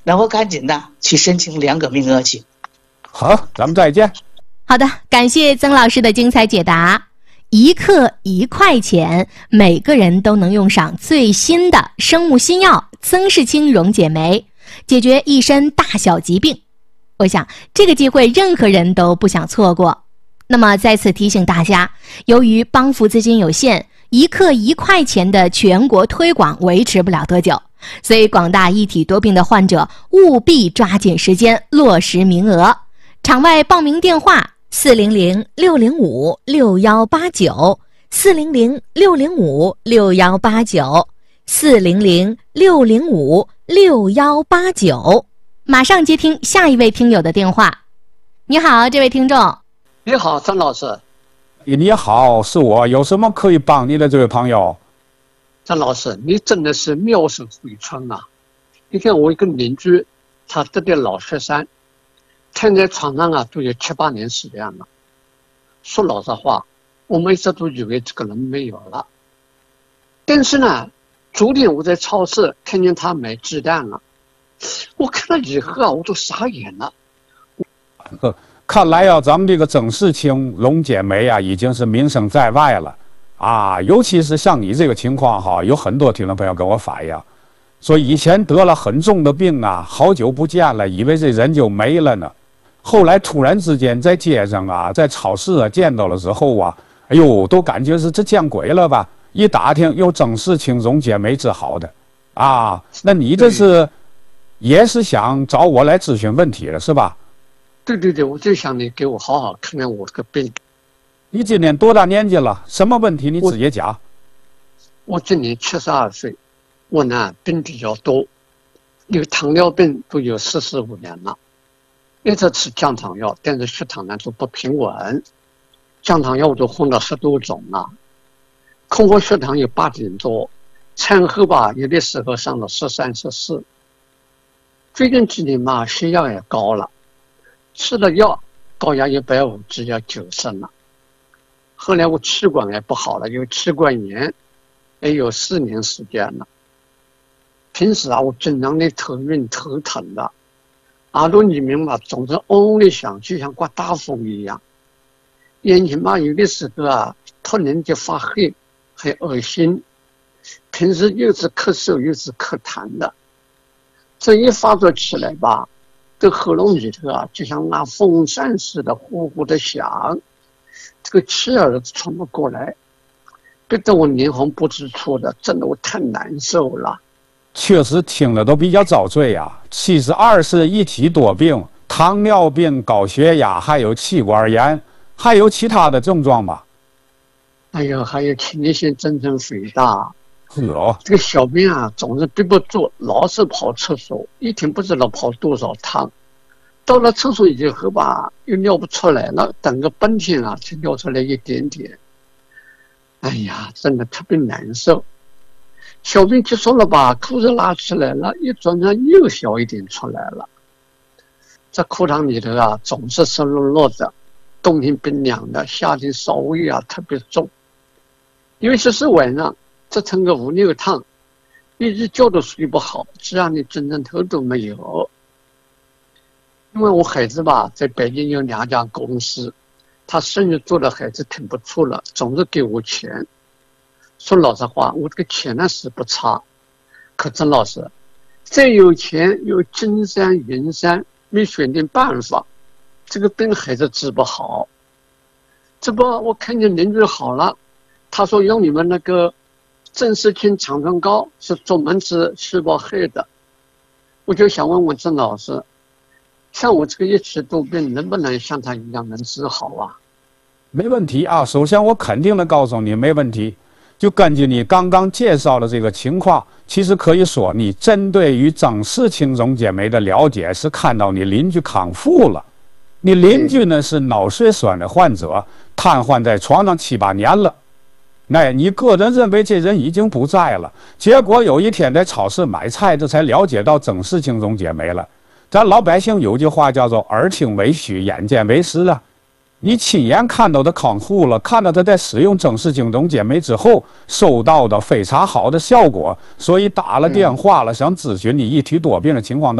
那我赶紧的去申请2个名额去。 好，咱们再见。 好的，感谢曾老师的精彩解答。1克1块钱，每个人都能用上最新的生物新药曾氏青溶解酶，解决一身大小疾病。我想这个机会任何人都不想错过。那么再次提醒大家，由于帮扶资金有限，1克1块钱的全国推广维持不了多久，所以广大一体多病的患者务必抓紧时间落实名额。场外报名电话400-605-6189，400-605-6189，400-605-6189。马上接听下一位听友的电话。你好，这位听众。 你好，张老师。 你好，是我，有什么可以帮你的，这位朋友？ 张老师，你真的是妙手回春啊！你看我一个邻居，他得的脑血栓，躺在床上都有7、8年时间了。说老实话，我们一直都以为这个人没有了。但是呢，昨天我在超市看见他买鸡蛋了，我看了以后我都傻眼了。 看来咱们这个曾氏青溶解酶已经是名声在外了啊！尤其是像你这个情况有很多听众朋友跟我反映，说以前得了很重的病好久不见了，以为这人就没了呢。后来突然之间在街上在超市见到了之后哎呦，都感觉是这见鬼了吧！一打听，有曾氏青溶解酶治好的啊！那你这是也是想找我来咨询问题了是吧？ 对，我就想你给我好好看看我这个病。 你今年多大年纪了？什么问题你直接讲。 我今年72岁，我呢病比较多，有糖尿病都有45年了，一直吃降糖药，但是血糖呢都不平稳，降糖药我都换了10多种了，空腹血糖有8点多，餐后有的时候上了13、14。最近几年血压也高了。吃了药，高压150，只要90了。后来我气管也不好了，有气管炎，也有4年时间了。平时我经常的头晕头疼的，耳朵里面总是嗡嗡的响，就像刮大风一样。眼睛有的时候突然就发黑，还恶心。平时又是咳嗽又是咳痰的，这一发作起来这喉咙里头就像拿风扇似的呼呼的响，这个气都喘不过来，逼得我脸红不知处的，真的我太难受了。 确实听着都比较遭罪72是一体多病，糖尿病、高血压，还有气管炎，还有其他的症状吗？ 还有前列腺增生肥大。这个小便总是憋不住，老是跑厕所，一天不知道跑多少趟。到了厕所以后又尿不出来了，等个半天才尿出来一点点。哎呀，真的特别难受。小便结束了裤子拉起来了，一转眼又小一点出来了。这裤裆里头总是湿漉漉的，冬天冰凉的，夏天稍微特别重。尤其是晚上，这成个5、6趟，一直觉都睡不好，这样的精神头都没有。因为我孩子在北京有2家公司，他生意做的孩子挺不错了，总是给我钱。说老实话，我这个钱呢是不差，可曾老师，再有钱有金山银山，没选定办法，这个病还是治不好。这不我看见邻居好了，他说用你们那个曾氏青强壮膏是专门治细胞黑的，我就想问问曾老师，像我这个一体多病能不能像他一样能治好没问题首先我肯定的告诉你没问题。就根据你刚刚介绍的这个情况，其实可以说你针对于曾氏青溶解酶的了解是看到你邻居康复了。你邻居呢是脑血栓的患者，瘫痪在床上7、8年了。你个人认为这人已经不在了，结果有一天在超市买菜，这才了解到曾氏青溶解酶了。咱老百姓有句话叫做耳听为虚，眼见为实你亲眼看到他康复了，看到他在使用曾氏青溶解酶之后收到的非常好的效果，所以打了电话了，想咨询你一体多病的情况。